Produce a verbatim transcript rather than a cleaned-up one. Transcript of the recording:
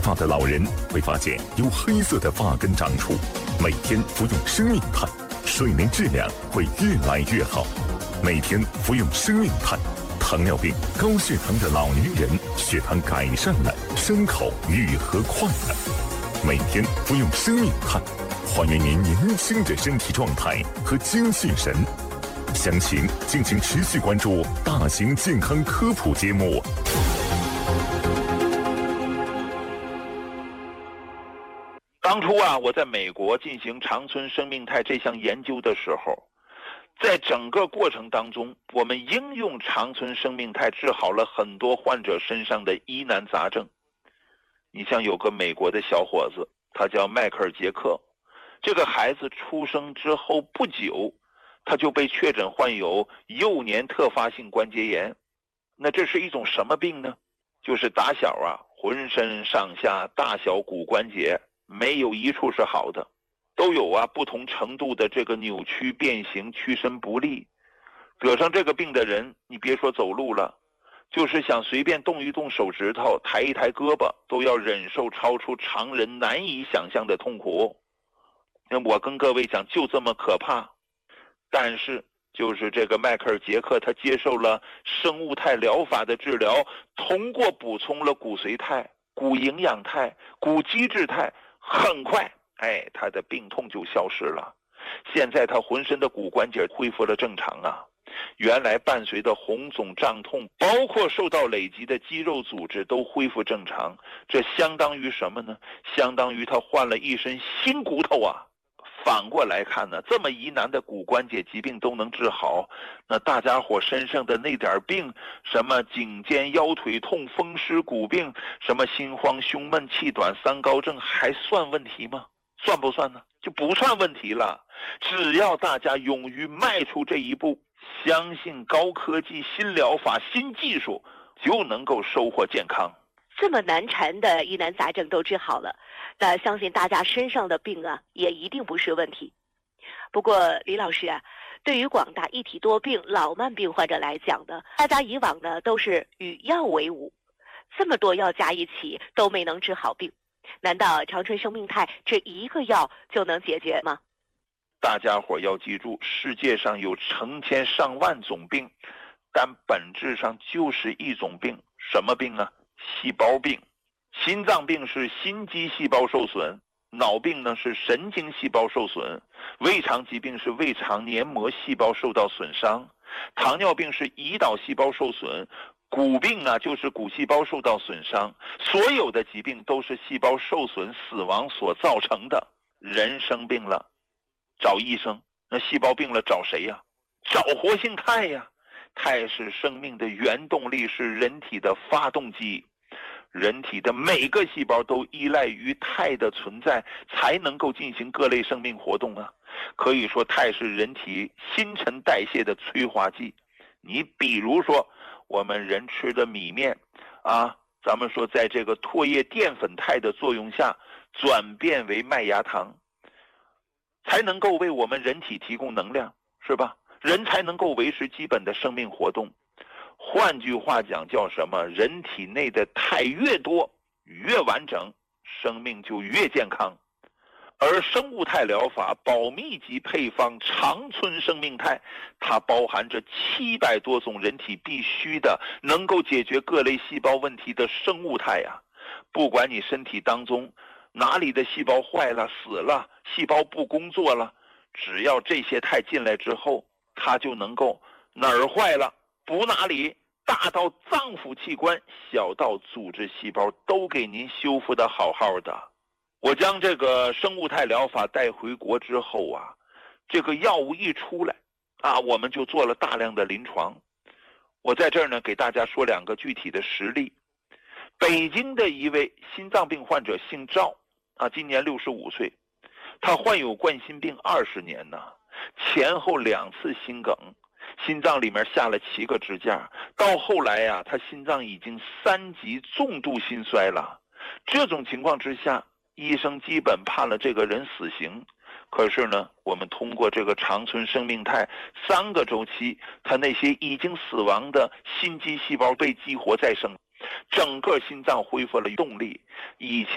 发的老人会发现有黑色的发根长出，每天服用生命炭，睡眠质量会越来越好。每天服用生命炭，糖尿病、高血糖的老年人血糖改善了，伤口愈合快了。每天服用生命炭，还原您年轻的身体状态和精气神。详情敬请持续关注大型健康科普节目。 当初啊，我在美国进行长春生命态这项研究的时候，在整个过程当中，我们应用长春生命态治好了很多患者身上的疑难杂症。你像有个美国的小伙子，他叫迈克尔·杰克，这个孩子出生之后不久，他就被确诊患有幼年特发性关节炎。那这是一种什么病呢？就是打小啊，浑身上下大小骨关节没有一处是好的，都有啊不同程度的这个扭曲变形，屈伸不利。得上这个病的人，你别说走路了，就是想随便动一动手指头，抬一抬胳膊，都要忍受超出常人难以想象的痛苦。那我跟各位讲，就这么可怕。但是就是这个迈克尔·杰克，他接受了生物态疗法的治疗，通过补充了骨髓肽、骨营养肽、骨基质肽，很快哎，他的病痛就消失了。现在他浑身的骨关节恢复了正常啊，原来伴随的红肿胀痛，包括受到累积的肌肉组织都恢复正常。这相当于什么呢？相当于他换了一身新骨头啊。反过来看呢，这么疑难的骨关节疾病都能治好，那大家伙身上的那点病，什么颈肩腰腿痛、风湿骨病，什么心慌胸闷气短三高症，还算问题吗？算不算呢？就不算问题了。只要大家勇于迈出这一步，相信高科技新疗法新技术，就能够收获健康。 这么难缠的疑难杂症都治好了，那相信大家身上的病啊，也一定不是问题。不过李老师啊，对于广大一体多病、老慢病患者来讲呢，大家以往呢都是与药为伍，这么多药加一起都没能治好病，难道长春生命态这一个药就能解决吗？ 大家伙要记住，世界上有成千上万种病，但本质上就是一种病。什么病啊？细胞病。心脏病是心肌细胞受损，脑病呢是神经细胞受损，胃肠疾病是胃肠黏膜细胞受到损伤，糖尿病是胰岛细胞受损，骨病啊就是骨细胞受到损伤。所有的疾病都是细胞受损死亡所造成的。人生病了找医生，那细胞病了找谁呀？找活性肽呀。肽是生命的原动力，是人体的发动机。人体的每个细胞都依赖于肽的存在，才能够进行各类生命活动啊。可以说肽是人体新陈代谢的催化剂。你比如说我们人吃的米面啊，咱们说在这个唾液淀粉肽的作用下转变为麦芽糖，才能够为我们人体提供能量，是吧？人才能够维持基本的生命活动。换句话讲叫什么？人体内的肽越多越完整，生命就越健康。而生物肽疗法保密级配方长春生命肽，它包含着七百多种人体必须的能够解决各类细胞问题的生物肽呀。不管你身体当中哪里的细胞坏了死了，细胞不工作了，只要这些肽进来之后，它就能够哪儿坏了补哪里，大到脏腑器官，小到组织细胞，都给您修复的好好的。我将这个生物肽疗法带回国之后啊，这个药物一出来啊，我们就做了大量的临床。我在这儿呢给大家说两个具体的实例。北京的一位心脏病患者姓赵啊，今年六十五岁，他患有冠心病二十年呢，前后两次心梗，心脏里面下了七个支架，到后来呀、啊，他心脏已经三级重度心衰了。这种情况之下，医生基本判了这个人死刑。可是呢，我们通过这个长春生命肽三个周期，他那些已经死亡的心肌细胞被激活再生，整个心脏恢复了动力。以前